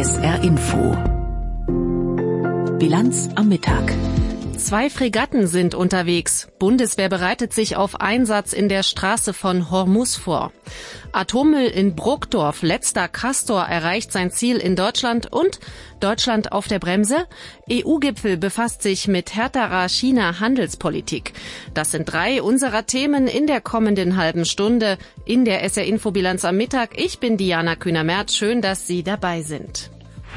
SR Info. Bilanz am Mittag. 2 Fregatten sind unterwegs. Bundeswehr bereitet sich auf Einsatz in der Straße von Hormuz vor. Atommüll in Brokdorf, letzter Castor, erreicht sein Ziel in Deutschland und Deutschland auf der Bremse. EU-Gipfel befasst sich mit härterer China-Handelspolitik. Das sind 3 unserer Themen in der kommenden halben Stunde in der SR Info Bilanz am Mittag. Ich bin Diana Kühner-Merz. Schön, dass Sie dabei sind.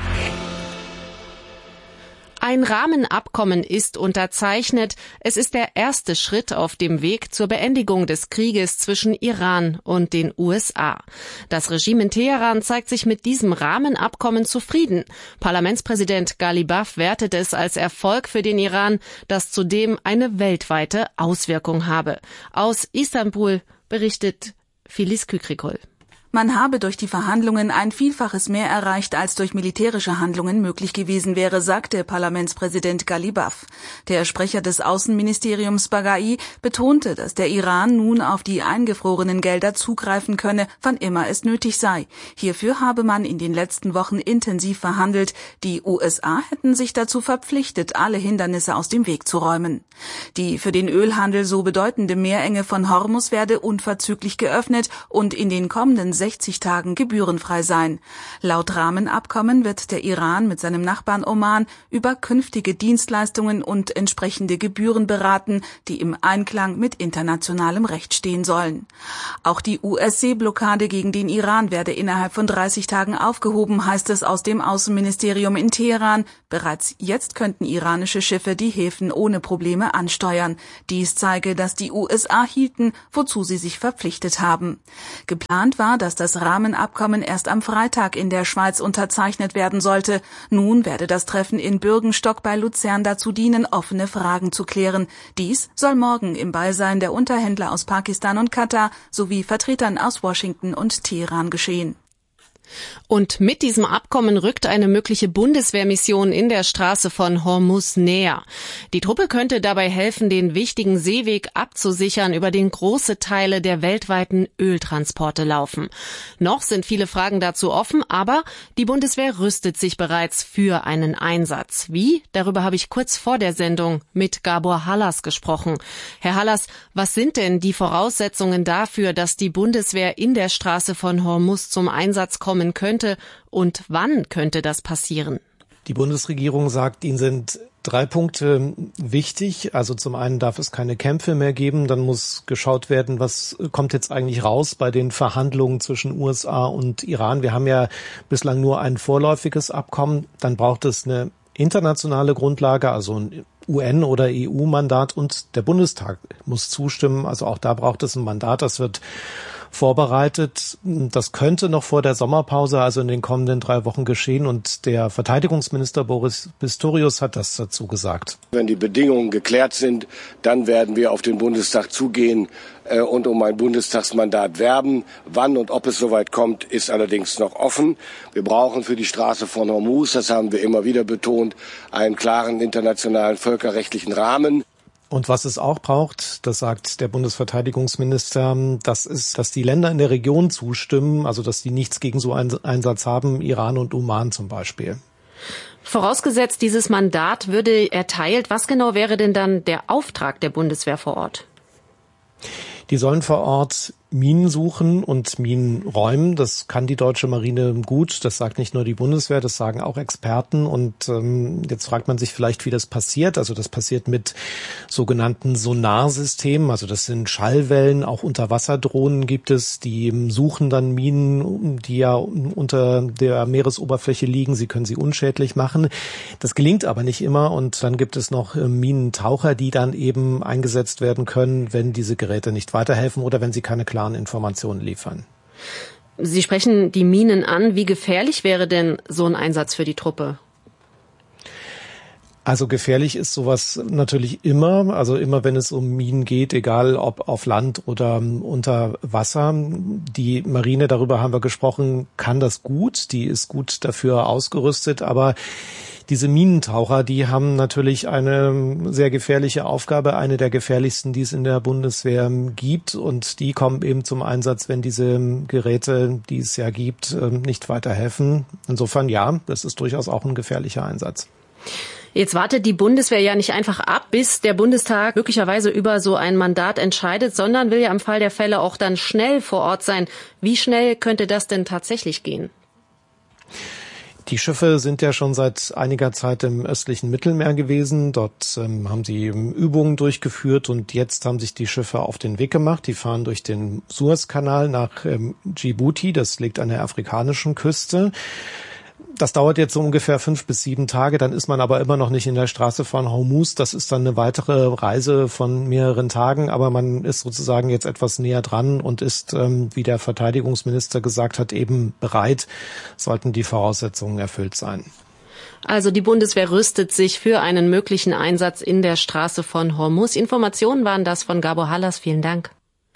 Ein Rahmenabkommen ist unterzeichnet. Es ist der erste Schritt auf dem Weg zur Beendigung des Krieges zwischen Iran und den USA. Das Regime in Teheran zeigt sich mit diesem Rahmenabkommen zufrieden. Parlamentspräsident Ghalibaf wertet es als Erfolg für den Iran, das zudem eine weltweite Auswirkung habe. Aus Istanbul berichtet Filiz Kükrikol. Man habe durch die Verhandlungen ein Vielfaches mehr erreicht, als durch militärische Handlungen möglich gewesen wäre, sagte Parlamentspräsident Ghalibaf. Der Sprecher des Außenministeriums Baghai betonte, dass der Iran nun auf die eingefrorenen Gelder zugreifen könne, wann immer es nötig sei. Hierfür habe man in den letzten Wochen intensiv verhandelt. Die USA hätten sich dazu verpflichtet, alle Hindernisse aus dem Weg zu räumen. Die für den Ölhandel so bedeutende Meerenge von Hormuz werde unverzüglich geöffnet und in den kommenden 60 Tagen gebührenfrei sein. Laut Rahmenabkommen wird der Iran mit seinem Nachbarn Oman über künftige Dienstleistungen und entsprechende Gebühren beraten, die im Einklang mit internationalem Recht stehen sollen. Auch die US-Seeblockade gegen den Iran werde innerhalb von 30 Tagen aufgehoben, heißt es aus dem Außenministerium in Teheran. Bereits jetzt könnten iranische Schiffe die Häfen ohne Probleme ansteuern. Dies zeige, dass die USA hielten, wozu sie sich verpflichtet haben. Geplant war, dass das Rahmenabkommen erst am Freitag in der Schweiz unterzeichnet werden sollte. Nun werde das Treffen in Bürgenstock bei Luzern dazu dienen, offene Fragen zu klären. Dies soll morgen im Beisein der Unterhändler aus Pakistan und Katar sowie Vertretern aus Washington und Teheran geschehen. Und mit diesem Abkommen rückt eine mögliche Bundeswehrmission in der Straße von Hormuz näher. Die Truppe könnte dabei helfen, den wichtigen Seeweg abzusichern, über den große Teile der weltweiten Öltransporte laufen. Noch sind viele Fragen dazu offen, aber die Bundeswehr rüstet sich bereits für einen Einsatz. Wie? Darüber habe ich kurz vor der Sendung mit Gabor Hallas gesprochen. Herr Hallas, was sind denn die Voraussetzungen dafür, dass die Bundeswehr in der Straße von Hormuz zum Einsatz kommen könnte und wann könnte das passieren? Die Bundesregierung sagt, ihnen sind 3 Punkte wichtig. Also zum einen darf es keine Kämpfe mehr geben, dann muss geschaut werden, was kommt jetzt eigentlich raus bei den Verhandlungen zwischen USA und Iran. Wir haben ja bislang nur ein vorläufiges Abkommen, dann braucht es eine internationale Grundlage, also ein UN- oder EU-Mandat und der Bundestag muss zustimmen. Also auch da braucht es ein Mandat, das wird vorbereitet. Das könnte noch vor der Sommerpause, also in den kommenden 3 Wochen geschehen. Und der Verteidigungsminister Boris Pistorius hat das dazu gesagt. Wenn die Bedingungen geklärt sind, dann werden wir auf den Bundestag zugehen und um ein Bundestagsmandat werben. Wann und ob es soweit kommt, ist allerdings noch offen. Wir brauchen für die Straße von Hormuz, das haben wir immer wieder betont, einen klaren internationalen völkerrechtlichen Rahmen. Und was es auch braucht, das sagt der Bundesverteidigungsminister, das ist, dass die Länder in der Region zustimmen, also dass die nichts gegen so einen Einsatz haben, Iran und Oman zum Beispiel. Vorausgesetzt, dieses Mandat würde erteilt, was genau wäre denn dann der Auftrag der Bundeswehr vor Ort? Die sollen vor Ort Minen suchen und Minen räumen. Das kann die deutsche Marine gut. Das sagt nicht nur die Bundeswehr, das sagen auch Experten. Und jetzt fragt man sich vielleicht, wie das passiert. Also das passiert mit sogenannten Sonarsystemen. Also das sind Schallwellen. Auch Unterwasserdrohnen gibt es. Die suchen dann Minen, die ja unter der Meeresoberfläche liegen. Sie können sie unschädlich machen. Das gelingt aber nicht immer. Und dann gibt es noch Minentaucher, die dann eben eingesetzt werden können, wenn diese Geräte nicht weiterhelfen oder wenn sie keine klaren Informationen liefern. Sie sprechen die Minen an. Wie gefährlich wäre denn so ein Einsatz für die Truppe? Also gefährlich ist sowas natürlich immer, also immer wenn es um Minen geht, egal ob auf Land oder unter Wasser. Die Marine, darüber haben wir gesprochen, kann das gut, die ist gut dafür ausgerüstet, aber Diese Minentaucher, die haben natürlich eine sehr gefährliche Aufgabe, eine der gefährlichsten, die es in der Bundeswehr gibt. Und die kommen eben zum Einsatz, wenn diese Geräte, die es ja gibt, nicht weiterhelfen. Insofern ja, das ist durchaus auch ein gefährlicher Einsatz. Jetzt wartet die Bundeswehr ja nicht einfach ab, bis der Bundestag möglicherweise über so ein Mandat entscheidet, sondern will ja im Fall der Fälle auch dann schnell vor Ort sein. Wie schnell könnte das denn tatsächlich gehen? Die Schiffe sind ja schon seit einiger Zeit im östlichen Mittelmeer gewesen. Dort haben sie Übungen durchgeführt und jetzt haben sich die Schiffe auf den Weg gemacht. Die fahren durch den Suezkanal nach Djibouti, das liegt an der afrikanischen Küste. Das dauert jetzt so ungefähr 5 bis 7 Tage, dann ist man aber immer noch nicht in der Straße von Hormuz. Das ist dann eine weitere Reise von mehreren Tagen, aber man ist sozusagen jetzt etwas näher dran und ist, wie der Verteidigungsminister gesagt hat, eben bereit, sollten die Voraussetzungen erfüllt sein. Also die Bundeswehr rüstet sich für einen möglichen Einsatz in der Straße von Hormuz. Informationen waren das von Gabor Hallas. Vielen Dank.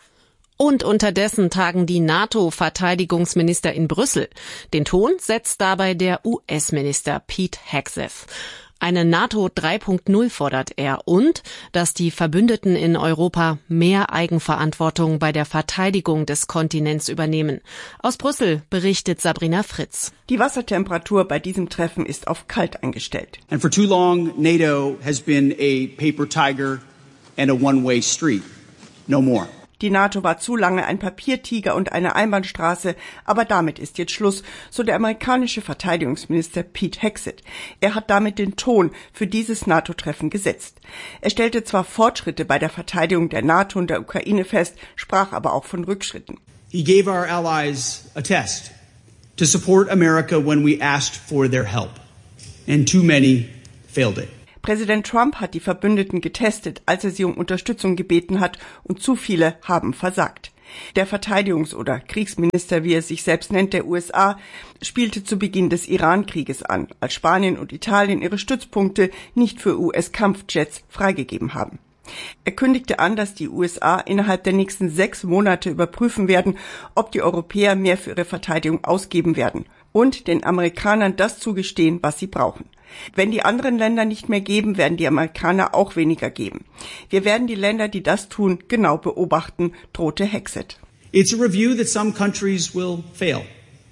Und unterdessen tagen die NATO-Verteidigungsminister in Brüssel. Den Ton setzt dabei der US-Minister Pete Hegseth. Eine NATO 3.0 fordert er und, dass die Verbündeten in Europa mehr Eigenverantwortung bei der Verteidigung des Kontinents übernehmen. Aus Brüssel berichtet Sabrina Fritz. Die Wassertemperatur bei diesem Treffen ist auf kalt eingestellt. And for too long, NATO has been a paper tiger and a one-way street. No more. Die NATO war zu lange ein Papiertiger und eine Einbahnstraße, aber damit ist jetzt Schluss, so der amerikanische Verteidigungsminister Pete Hegseth. Er hat damit den Ton für dieses NATO-Treffen gesetzt. Er stellte zwar Fortschritte bei der Verteidigung der NATO und der Ukraine fest, sprach aber auch von Rückschritten. He gave our allies a test to support America when we asked for their help, and too many failed it. Präsident Trump hat die Verbündeten getestet, als er sie um Unterstützung gebeten hat, und zu viele haben versagt. Der Verteidigungs- oder Kriegsminister, wie er sich selbst nennt, der USA, spielte zu Beginn des Iran-Krieges an, als Spanien und Italien ihre Stützpunkte nicht für US-Kampfjets freigegeben haben. Er kündigte an, dass die USA innerhalb der nächsten 6 Monate überprüfen werden, ob die Europäer mehr für ihre Verteidigung ausgeben werden und den Amerikanern das zugestehen, was sie brauchen. Wenn die anderen Länder nicht mehr geben, werden die Amerikaner auch weniger geben. Wir werden die Länder, die das tun, genau beobachten, drohte Hegseth. It's a review that some countries will fail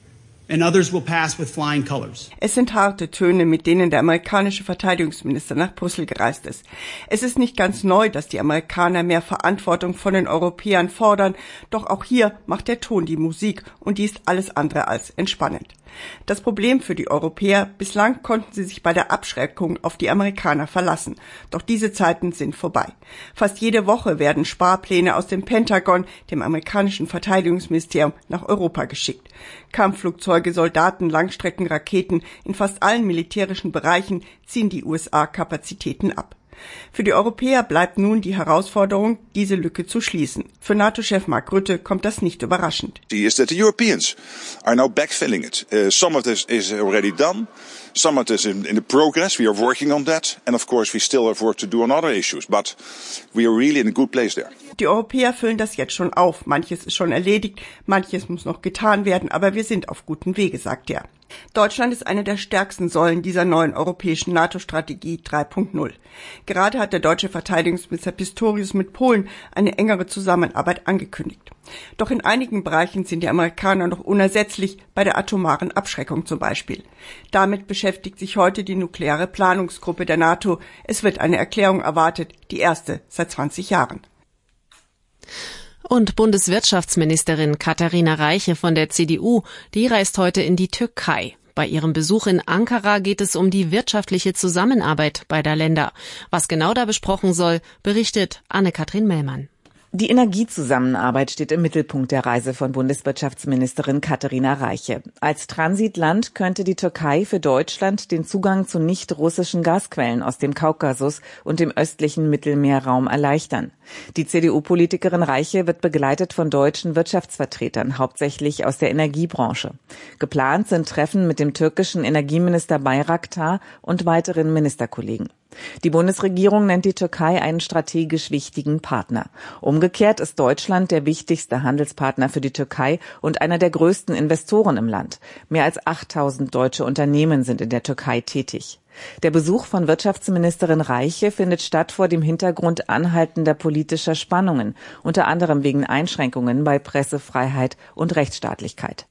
and others will pass with flying colors. Es sind harte Töne, mit denen der amerikanische Verteidigungsminister nach Brüssel gereist ist. Es ist nicht ganz neu, dass die Amerikaner mehr Verantwortung von den Europäern fordern, doch auch hier macht der Ton die Musik und die ist alles andere als entspannend. Das Problem für die Europäer: bislang konnten sie sich bei der Abschreckung auf die Amerikaner verlassen. Doch diese Zeiten sind vorbei. Fast jede Woche werden Sparpläne aus dem Pentagon, dem amerikanischen Verteidigungsministerium, nach Europa geschickt. Kampfflugzeuge, Soldaten, Langstreckenraketen, in fast allen militärischen Bereichen ziehen die USA Kapazitäten ab. Für die Europäer bleibt nun die Herausforderung, diese Lücke zu schließen. Für NATO-Chef Mark Rutte kommt das nicht überraschend. Is that the Europeans are now backfilling it. Some of this is already done. Some of this is in the progress. We are working on that. And of course we still have work to do on other issues. But we are really in a good place there. Die Europäer füllen das jetzt schon auf. Manches ist schon erledigt, manches muss noch getan werden, aber wir sind auf gutem Wege, sagt er. Deutschland ist eine der stärksten Säulen dieser neuen europäischen NATO-Strategie 3.0. Gerade hat der deutsche Verteidigungsminister Pistorius mit Polen eine engere Zusammenarbeit angekündigt. Doch in einigen Bereichen sind die Amerikaner noch unersetzlich, bei der atomaren Abschreckung zum Beispiel. Damit beschäftigt sich heute die nukleare Planungsgruppe der NATO. Es wird eine Erklärung erwartet, die erste seit 20 Jahren. Und Bundeswirtschaftsministerin Katharina Reiche von der CDU, die reist heute in die Türkei. Bei ihrem Besuch in Ankara geht es um die wirtschaftliche Zusammenarbeit beider Länder. Was genau da besprochen soll, berichtet Anne-Kathrin Mellmann. Die Energiezusammenarbeit steht im Mittelpunkt der Reise von Bundeswirtschaftsministerin Katharina Reiche. Als Transitland könnte die Türkei für Deutschland den Zugang zu nicht-russischen Gasquellen aus dem Kaukasus und dem östlichen Mittelmeerraum erleichtern. Die CDU-Politikerin Reiche wird begleitet von deutschen Wirtschaftsvertretern, hauptsächlich aus der Energiebranche. Geplant sind Treffen mit dem türkischen Energieminister Bayraktar und weiteren Ministerkollegen. Die Bundesregierung nennt die Türkei einen strategisch wichtigen Partner. Umgekehrt ist Deutschland der wichtigste Handelspartner für die Türkei und einer der größten Investoren im Land. Mehr als 8.000 deutsche Unternehmen sind in der Türkei tätig. Der Besuch von Wirtschaftsministerin Reiche findet statt vor dem Hintergrund anhaltender politischer Spannungen, unter anderem wegen Einschränkungen bei Pressefreiheit und Rechtsstaatlichkeit.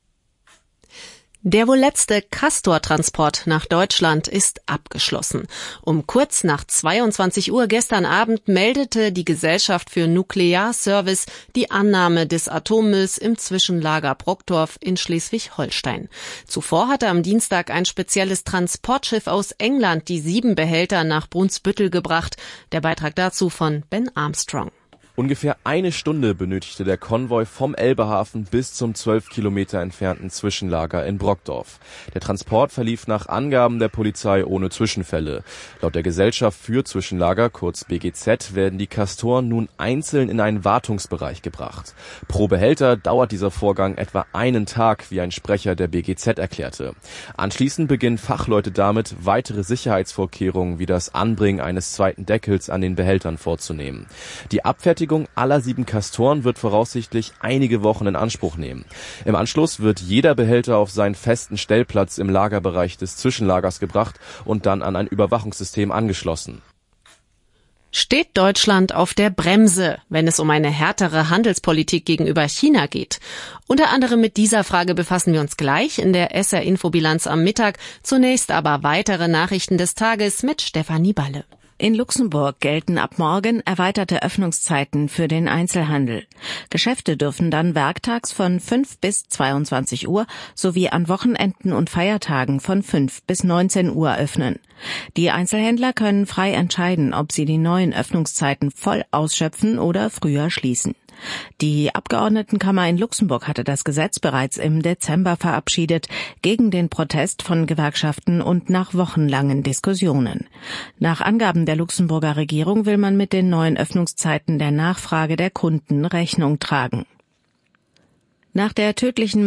Der wohl letzte Castor-Transport nach Deutschland ist abgeschlossen. Um kurz nach 22 Uhr gestern Abend meldete die Gesellschaft für Nuklearservice die Annahme des Atommülls im Zwischenlager Brockdorf in Schleswig-Holstein. Zuvor hatte am Dienstag ein spezielles Transportschiff aus England die 7 Behälter nach Brunsbüttel gebracht. Der Beitrag dazu von Ben Armstrong. Ungefähr eine Stunde benötigte der Konvoi vom Elbehafen bis zum 12 Kilometer entfernten Zwischenlager in Brockdorf. Der Transport verlief nach Angaben der Polizei ohne Zwischenfälle. Laut der Gesellschaft für Zwischenlager, kurz BGZ, werden die Castoren nun einzeln in einen Wartungsbereich gebracht. Pro Behälter dauert dieser Vorgang etwa einen Tag, wie ein Sprecher der BGZ erklärte. Anschließend beginnen Fachleute damit, weitere Sicherheitsvorkehrungen wie das Anbringen eines zweiten Deckels an den Behältern vorzunehmen. Die Abfertigung aller 7 Castoren wird voraussichtlich einige Wochen in Anspruch nehmen. Im Anschluss wird jeder Behälter auf seinen festen Stellplatz im Lagerbereich des Zwischenlagers gebracht und dann an ein Überwachungssystem angeschlossen. Steht Deutschland auf der Bremse, wenn es um eine härtere Handelspolitik gegenüber China geht? Unter anderem mit dieser Frage befassen wir uns gleich in der SR-Infobilanz am Mittag. Zunächst aber weitere Nachrichten des Tages mit Stefanie Balle. In Luxemburg gelten ab morgen erweiterte Öffnungszeiten für den Einzelhandel. Geschäfte dürfen dann werktags von 5 bis 22 Uhr sowie an Wochenenden und Feiertagen von 5 bis 19 Uhr öffnen. Die Einzelhändler können frei entscheiden, ob sie die neuen Öffnungszeiten voll ausschöpfen oder früher schließen. Die Abgeordnetenkammer in Luxemburg hatte das Gesetz bereits im Dezember verabschiedet, gegen den Protest von Gewerkschaften und nach wochenlangen Diskussionen. Nach Angaben der Luxemburger Regierung will man mit den neuen Öffnungszeiten der Nachfrage der Kunden Rechnung tragen. Nach der tödlichen